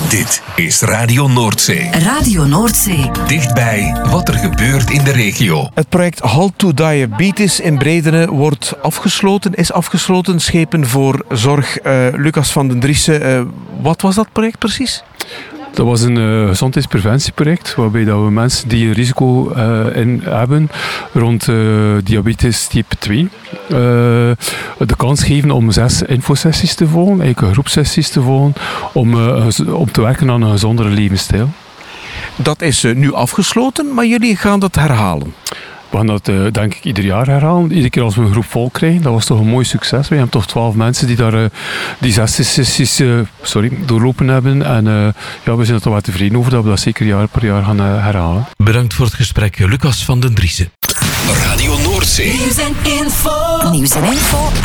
Dit is Radio Noordzee. Radio Noordzee. Dichtbij wat er gebeurt in de regio. Het project Halt to Diabetes in Bredene is afgesloten. Schepen voor zorg. Lucas van den Driessen, wat was dat project precies? Dat was een gezondheidspreventieproject waarbij dat we mensen die een risico in hebben rond diabetes type 2 de kans geven om 6 infosessies te volgen, eigenlijk groepsessies te volgen, om te werken aan een gezondere levensstijl. Dat is nu afgesloten, maar jullie gaan dat herhalen. We gaan dat denk ik ieder jaar herhalen. Iedere keer als we een groep vol krijgen, dat was toch een mooi succes. We hebben toch 12 mensen die daar die 6 sessies doorlopen hebben. En we zijn er toch wel tevreden over dat we dat zeker jaar per jaar gaan herhalen. Bedankt voor het gesprek, Lucas van den Driessen. Radio Noordzee. Nieuws en info